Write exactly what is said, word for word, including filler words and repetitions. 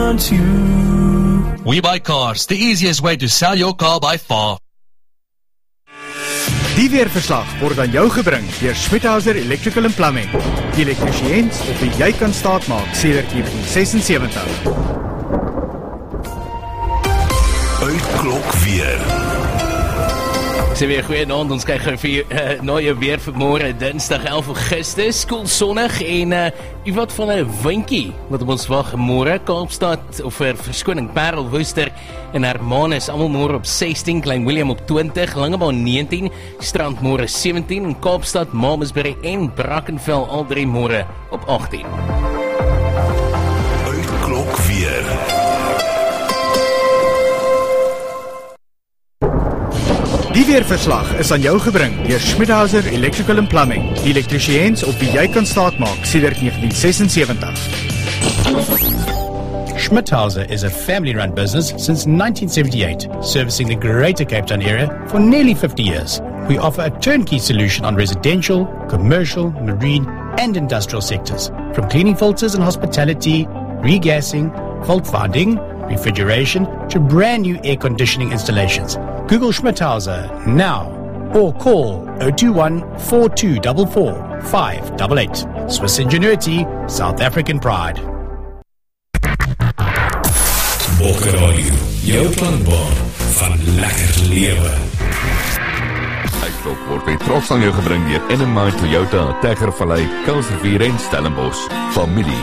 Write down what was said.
want you. We Buy Cars, the easiest way to sell your car by far. Die weerverslag word aan jou gebring deur Schmidhauser Electrical and Plumbing. Die elektriesiens op wie jy kan staatmaak sedert negentien sesensewentig. Uitklok weer. Sê weer goeienaand, ons kyk gou vir uh, na jou weer vir môre, Dinsdag elf Augustus, koel sonnig en uh, iewat van 'n windjie wat op ons wag môre. Kaapstad of vir verskoning Parel, Woester en Hermanus almal môre op sestien, Klein Willem op twintig, Langebaan negentien, Strand môre sewentien en Kaapstad, Mamasbury en Brackenfell al drie môre op agttien. Uitklok weer. Die weerverslag is aan jou gebring deur Schmidhauser Electrical and Plumbing. Die elektriesiens op wie jy kan staatmaak sedert negentien sesensewentig. Schmidhauser is a family-run business since nineteen seventy-eight, servicing the Greater Cape Town area for nearly fifty years. We offer a turnkey solution on residential, commercial, marine, and industrial sectors, from cleaning filters and hospitality, regassing, fault finding, refrigeration, to brand new air conditioning installations. Google Schmidhauser now or call zero two one, four two four four, five eight eight. Swiss ingenuity, South African pride. Bokkeradio, jou klankbaan van lekker lewe. Uitklok word met trots aan jou gebring deur N M I Toyota, Tegervallei, Kuilsrivier en Stellenbosch. Familie